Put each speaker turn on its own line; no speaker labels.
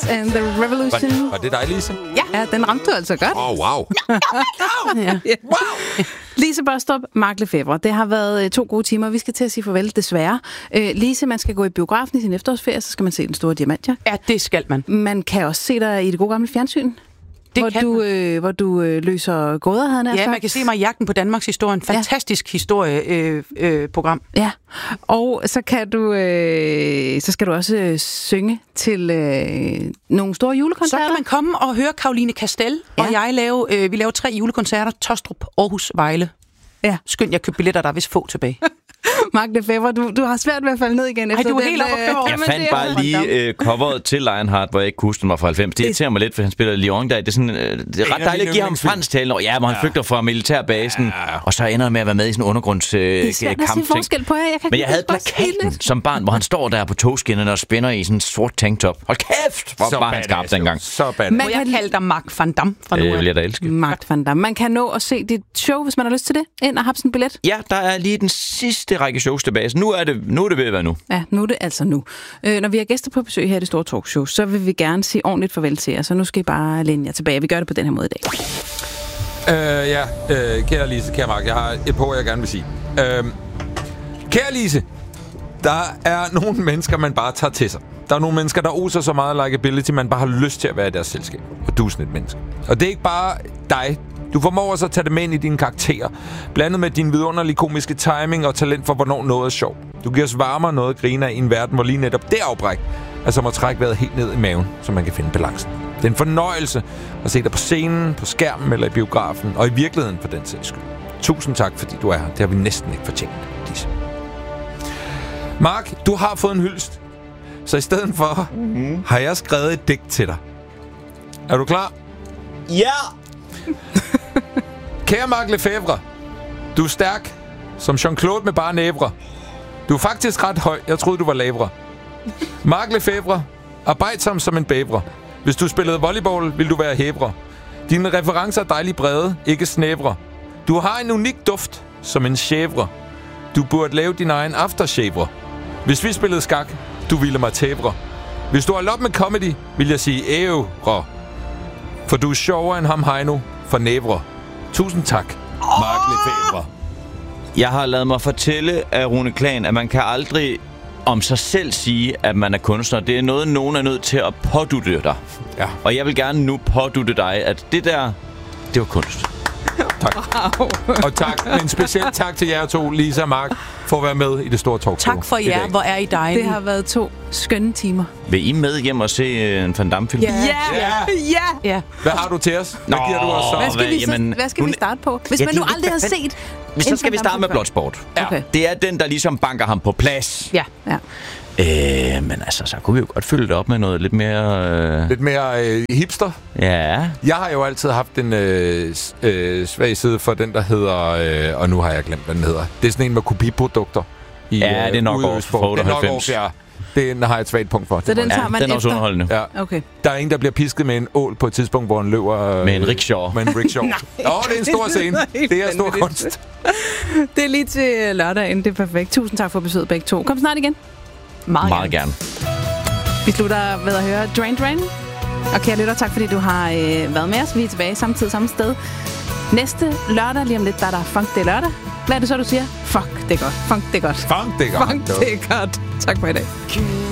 and the Revolution.
Var det dig, Lise?
Ja, den ramte du altså godt.
Wow.
Ja. Wow. Lise Baastrup, Mark Lefebvre. Det har været 2 gode timer. Vi skal til at sige farvel, desværre. Lise, man skal gå i biografen i sin efterårsferie, så skal man se Den Store Diamantjagt.
Ja, det skal man.
Man kan også se dig i det gode gamle fjernsyn. Hvor du løser gåder, havde han sagt.
Ja, man kan se mig i Jagten på Danmarks historie. En fantastisk historieprogram.
Ja, og så kan du, så skal du også synge til nogle store julekoncerter.
Så kan man komme og høre Caroline Kastel, og vi laver 3 julekoncerter. Tostrup, Aarhus, Vejle.
Ja.
Skynd, jeg købte billetter, der er vist få tilbage.
Mark Lefebvre, du har svært ved at falde ned igen.
Ej, du er helt oppe at køre.
Jeg fandt bare lige coveret til Lionheart, hvor jeg ikke kunne huske, den var fra 90. Det irriterer mig lidt, for han spiller Lyon der. Det er sådan, det er ret dejligt at give ham fransk tale. Ja, hvor han flygter fra militærbasen, og så ender han med at være med i sådan en undergrundskampting. Men jeg havde plakaten som barn, hvor han står der på togskinnerne og spænder i sådan en sort tanktop. Hold kæft, hvor var han skarp dengang.
Så bad.
Må jeg kalde dig Mark van Dam fra nu af?
Det vil jeg da elske.
Mark van Dam. Man kan nå at se dit show, hvis man har lyst til det. Ind og have sådan en billet.
Ja, der er lige den sidste række shows tilbage. Så nu er det ved at være nu.
Ja, nu er det altså nu. Når vi har gæster på besøg her i Det Store Talkshow, så vil vi gerne sige ordentligt farvel til jer. Så nu skal I bare læne jer tilbage. Vi gør det på den her måde i dag.
Kære Lise, kære Mark, jeg har et par ord, jeg gerne vil sige. Kære Lise, der er nogle mennesker, man bare tager til sig. Der er nogle mennesker, der oser så meget likability, man bare har lyst til at være i deres selskab. Og du er sådan et menneske. Og det er ikke bare dig. Du formår så at tage det med ind i dine karakterer, blandet med din vidunderlige komiske timing og talent for, hvornår noget er sjovt. Du giver os varmere noget at grine af i en verden, hvor lige netop det afbræk er som at trække vejret helt ned i maven, så man kan finde balancen. Det er en fornøjelse at se dig på scenen, på skærmen eller i biografen, og i virkeligheden for den sags skyld. Tusind tak, fordi du er her. Det har vi næsten ikke fortjent, Lise. Mark, du har fået en hyldest. Så i stedet for har jeg skrevet et digt til dig. Er du klar?
Ja!
Kære Mark Lefebvre, du er stærk, som Jean-Claude med bare nævre. Du er faktisk ret høj, jeg troede du var lavere. Mark Lefebvre, arbejdsom som en bævre. Hvis du spillede volleyball, vil du være hævre. Dine referencer er dejligt brede, ikke snævre. Du har en unik duft, som en chèvre. Du burde lave din egen aftershave. Hvis vi spillede skak, du ville mig tævre. Hvis du holdt op med comedy, vil jeg sige ævre. For du er sjovere end ham Heino for nævre. Tusind tak, Mark Lefebvre.
Jeg har ladet mig fortælle af Rune Klan, at man kan aldrig om sig selv sige, at man er kunstner. Det er noget, nogen er nødt til at pådutte dig.
Ja.
Og jeg vil gerne nu pådutte dig, at det der, det var kunst.
Tak. Wow. Og tak, men specielt tak til jer to, Lisa og Mark, for at være med i Det Store Talkshow.
Tak for jer, hvor er I dejlige.
Det har været 2 skønne timer.
Vil I med hjem og se en Van Damme-film?
Ja.
Hvad har du til os? Hvad giver du os så?
Hvad skal vi starte på? Hvis man nu aldrig har set...
Så skal vi starte med Bloodsport.
Okay.
Det er den, der ligesom banker ham på plads.
Ja.
Men altså, så kunne vi jo godt fylde det op med noget lidt mere...
Lidt mere hipster?
Ja.
Jeg har jo altid haft en svag side for den, der hedder... og nu har jeg glemt, hvad den hedder. Det er sådan en med kopiprodukter.
Det er nok over for 98.
Det er nok over, Den har jeg et svagt punkt for.
Så den tager man
den er også underholdende.
Ja.
Okay.
Der er en, der bliver pisket med en ål på et tidspunkt, hvor han løber...
med en rickshaw.
Med en rickshaw. Det er en stor scene. Det er stor kunst.
Det er lige til lørdagen. Det er perfekt. Tusind tak for besøget begge to. Kom snart igen.
Meget gerne.
Vi slutter ved at høre Drain Drain. Og kære lytter, tak fordi du har været med os. Vi er tilbage samtidig samme sted. Næste lørdag, lige om lidt, der er der Funk det lørdag. Hvad er det så, du siger? Fuck, det er godt. Funk, det er godt.
Funk, det er godt.
Funk, det er godt. Tak for i dag.